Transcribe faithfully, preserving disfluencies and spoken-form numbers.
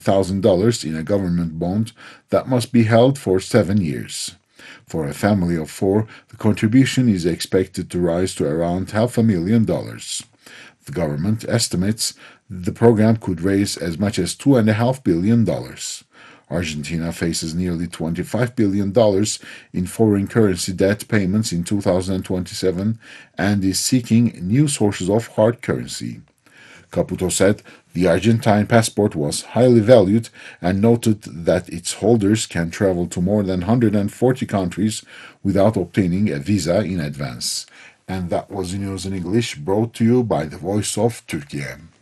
thousand dollars in a government bond that must be held for seven years. For a family of four, the contribution is expected to rise to around half a million dollars. The government estimates the program could raise as much as two point five billion dollars. Argentina faces nearly twenty-five billion dollars in foreign currency debt payments in two thousand twenty-seven and is seeking new sources of hard currency. Caputo said the Argentine passport was highly valued and noted that its holders can travel to more than one hundred forty countries without obtaining a visa in advance. And that was the news in English brought to you by the Voice of Turkey.